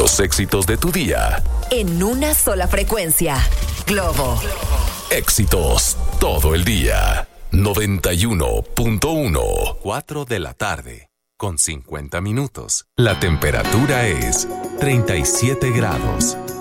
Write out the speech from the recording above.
Los éxitos de tu día. En una sola frecuencia. Globo. Éxitos todo el día. 91.1. 4 de la tarde, con 50 minutos. La temperatura es 37 grados.